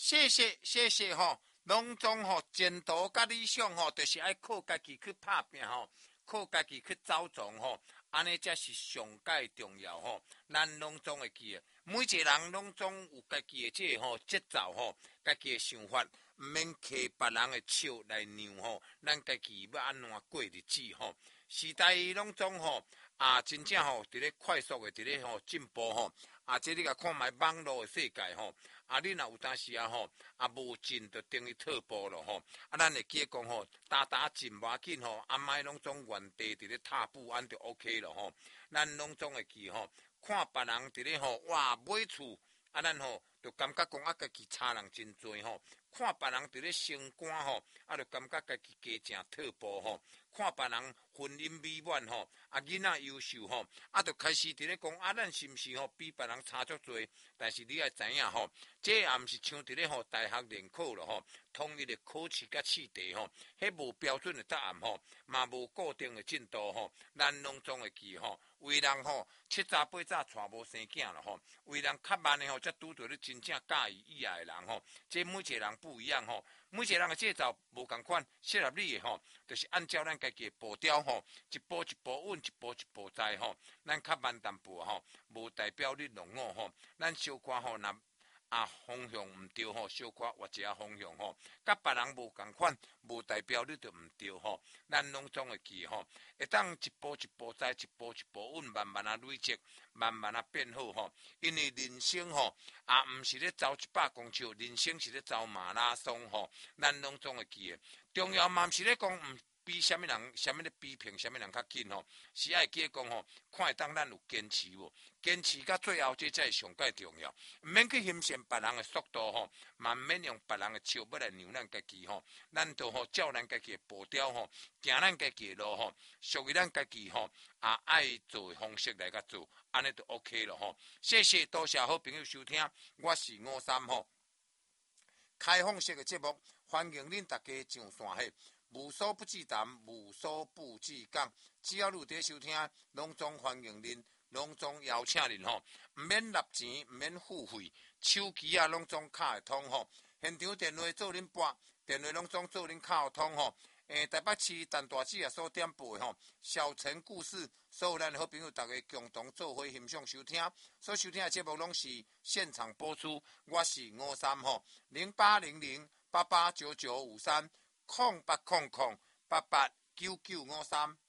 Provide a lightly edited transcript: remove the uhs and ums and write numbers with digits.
谢谢吼，拢总吼前途甲理想吼，就是爱靠家己去打拼吼，靠家己去走撞吼，安尼才是上界重要吼。咱拢总会记，每一个人拢总有家己的这吼节奏吼，家己的想法，毋免揢别人的手来让吼，咱家己要安怎过日子吼。时代拢总吼真正吼，伫咧快速的伫咧吼进步吼，这你甲看卖网络的世界吼。你若有当时吼，无进就等于退步咯吼。咱会记讲吼，打进无要紧吼，莫拢总原地伫咧踏步，安就 OK 咯吼。咱拢总会记吼，看别人伫咧吼，哇买厝，咱吼就感觉讲家己差人真多吼。看别人伫咧升官吼，就感觉家己加正退步吼。看别人婚姻美满吼，囡仔优秀吼，就开始伫咧讲咱是毋是吼比别人差足多？但是你要知影吼，这也毋是像伫咧吼大学联考咯吼，统一的考试甲试题吼，迄无标准的答案吼，嘛无固定的进度吼，咱拢总会记吼。为人吼7早8早带无生囝咯吼，为人较慢的吼，才拄着你真正介意爱的人吼。这每一个人不一样吼，每一个人的节奏无共款，适合你的吼，就是按照咱家己的步调吼，一步一步稳，一步一步在吼。咱较慢淡薄吼，无代表你落伍吼。咱小可吼，若方向毋对吼，小可换一个方向吼，甲别人无共款，无代表你就毋对吼。咱拢总会记吼，会当一步一步在，一步一步稳，慢慢累积，慢慢变好吼。因为人生吼，毋是咧走100公尺，人生是咧走马拉松吼。咱拢总会记的，重要嘛毋是咧讲比什么人，什么咧比拼，什么人较紧吼，是爱记讲吼，看会当咱有坚持无？坚持到最后，这才是上界重要。毋免去欣赏别人的速度吼，嘛毋免用别人的笑要来让咱家己吼。咱就吼照咱家己的步调吼，行咱家己的路吼，属于咱家己吼爱做的方式来甲做，安尼就 OK 了吼。谢谢，多谢好朋友收听，我是53吼。开放式的节目，欢迎恁大家上线下。无所不至谈，无所不至讲。只要你有在收听，拢总欢迎恁，拢总邀请恁吼。毋免纳钱，毋免付费，手机拢总卡会通吼。现场电话做恁拨，电话拢总做恁卡会通吼。台北市陈大志所点播吼，小城故事，所有咱好朋友大家共同做伙欣赏收听。所收听的节目拢是现场播出。我是53吼，0800889953。0800889953。